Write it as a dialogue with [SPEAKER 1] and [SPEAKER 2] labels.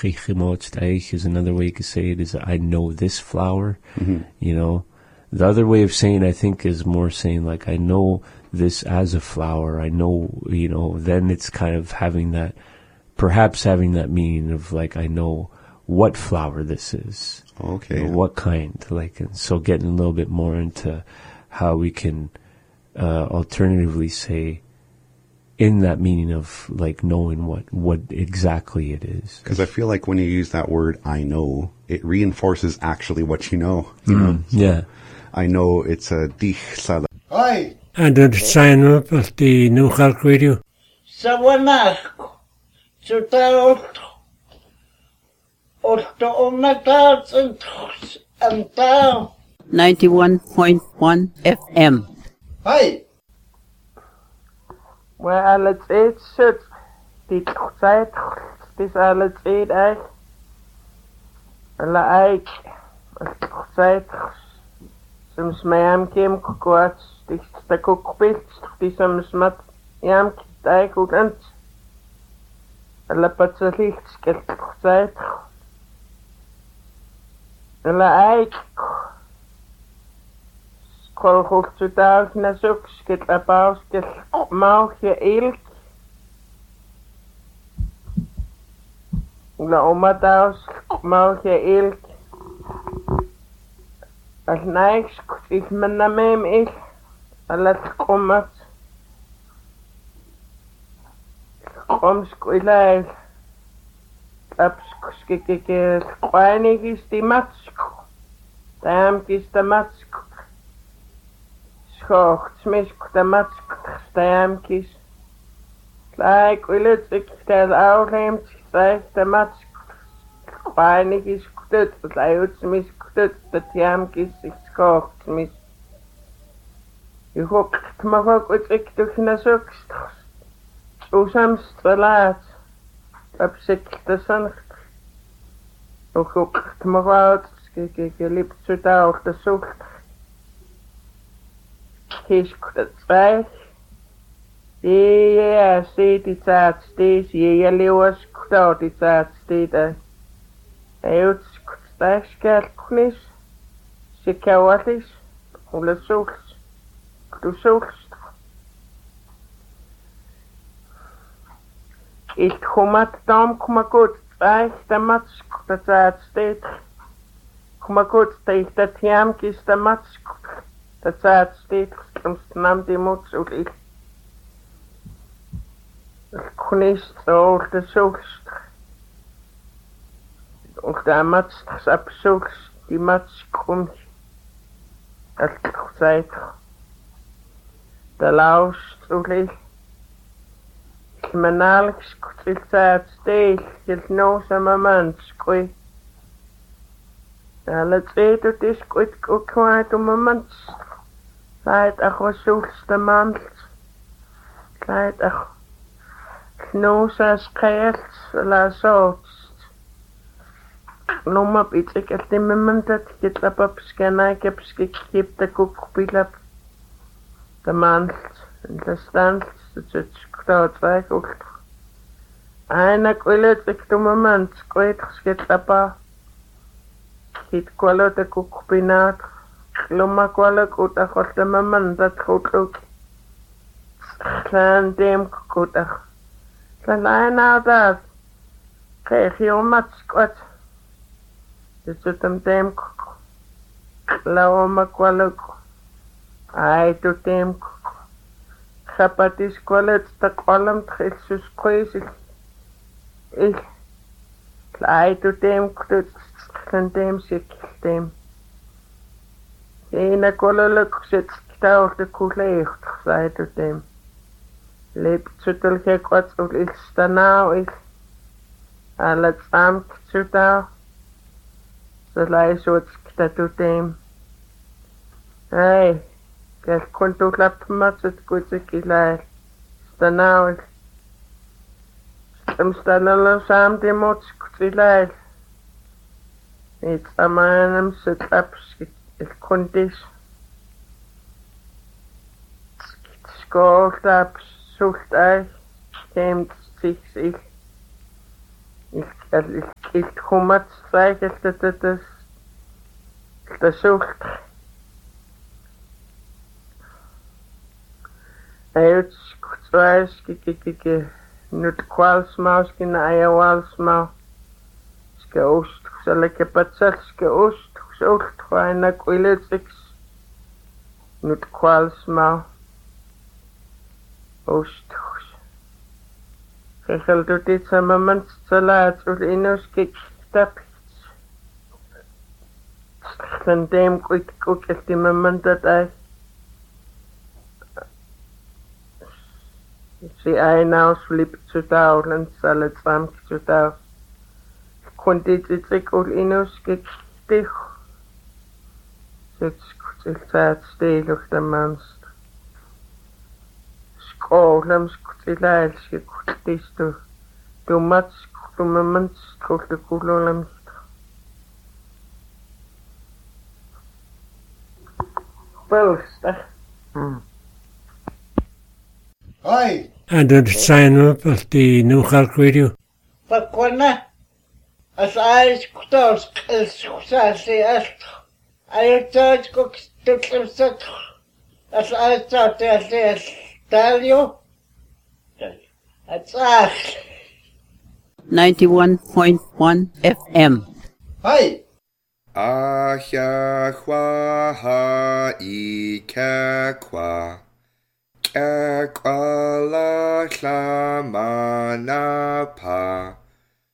[SPEAKER 1] is another way you could say it, is I know this flower, you know. The other way of saying, I think, is more saying like, I know this as a flower. I know, you know, then it's kind of perhaps having that meaning of like, I know what flower this is.
[SPEAKER 2] Okay.
[SPEAKER 1] You know, what kind, like, and so getting a little bit more into how we can, alternatively say, in that meaning of like knowing what exactly it is.
[SPEAKER 2] Because I feel like when you use that word, I know, it reinforces actually what you know. You know? So
[SPEAKER 1] Yeah.
[SPEAKER 2] I know it's a dich salad.
[SPEAKER 3] Hi.
[SPEAKER 4] And then sign up at the New Clark Radio.
[SPEAKER 3] Sawanako. Tutalt. Otto Omatats and down.
[SPEAKER 5] 91.1 FM.
[SPEAKER 3] Hi.
[SPEAKER 6] Waar alles eet zit, die tijd, is alles eet echt. Alle eik, tijd, soms mij kiem kort, die sta kookbit, die soms met jam tijd goed en. Alle patse licht, skelt tijd. Alle eik. Skol goed zu dag na zoek, skelt abaus, skelt maugje ilk. La oma daus, maugje ilk. Als nijks, ik ben na meem ik. Alat komat. Komskuilai. Abskikike, kwainig is die matsk. Daam is de matsk. Schocht, smisk de matsk, daam is. Like, will it take out him, say the matsk. Kwainig is kut, but I would smisk kut, the tiam is schocht, smisk. You hook, tomorrow, which ik do in a sucks. Usams the lads. Upsick the sun. You hook, tomorrow, lip to down the sucht. Kies kut, zwei. Ja, steht die Zeit steht, ja, Lewis, da die Zeit steht, jetzt das Geld nicht, sie kauft es, und du suchst. Ich komme komm gut, weiß der Matsch, der Zeit steht, komm gut, der Tiam ist der Matsch, der Zeit steht, sonst nahm die Mutz und ich. Kunist so de zoekst. Und der Matz abzoekst, die Matz komt. Dat tijd. De laust und ich. Mijn Alex komt tijd steeds. Het noosame mens koei. Alle twee doet is goed ook kwijt om een mens. Tijd ach was zoekst de mens. Tijd ach. Knoosas krijgt la zoutst. Noem op iets, ik heb die moment dat ik het op scanner, ik heb gekiept de koekpilap. De mand, de stand, het staat weg ook. En ik wil het, ik doe moment, ik weet geschiet op. Ik kwalo de koekpinaat. Loma kwalo goed, ik had de moment dat goed ook. Zijn deem goed, the line out of Kehio Matskot. The Sutam Dame Lao Makwaluk. I to them Hapatis Qualets the column Jesus crazy. I to them and them sick them. In a color sits out the cool side to them. Leep zutel gekot ook is daarna ik al het samen zutel zo lijst wat dat doet hem hey ik kon toch laten maar het goed ik lijst daarna ik staan al samen die moet ik lijst het samen zit op ik kon dit school op sucht euch, kämt sich. Ich ilhumat saikiltatas tasult ayuts kutsais kiki nut kwalsmaus kina ayawalsmau ska ost salake patsal ska ost sult khwaina kwiletsix nut kwalsmau ost Gegeldoet sama mens salaat ul inus kik stap. Sendem kwik kukilti mamandat ay. Si ay now slip tsutao lan salat sam tsutao. Kunti tsitsik ul inus kik stich. Sits kutil saat stelig de manst. Skålem skutilail skutistu. Dumats dumamans kultukulolam. Bølsta.
[SPEAKER 3] Hi.
[SPEAKER 4] And to sign up at the New Clark Radio.
[SPEAKER 3] Pakwana. As I skutos skusasi ast. I thought cooks to set. As I thought as tell you. That's all.
[SPEAKER 5] 91.1 FM.
[SPEAKER 3] Hi.
[SPEAKER 7] Ahia hua ha I kakwa. Kakwa la la ma na pa.